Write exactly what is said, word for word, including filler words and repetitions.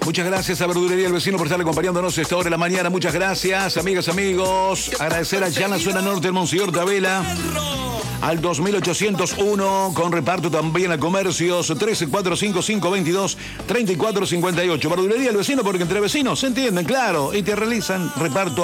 Muchas gracias a Verdulería El Vecino por estar acompañándonos a esta hora de la mañana. Muchas gracias, amigas, amigos. Agradecer a Llana Zona Norte, el Monseñor Tabela. Al dos mil ochocientos uno, con reparto también a comercios, trece cuatro cinco cinco veintidós treinta y cuatro cincuenta y ocho. Verdulería El Vecino, porque entre vecinos se entienden, claro, y te realizan reparto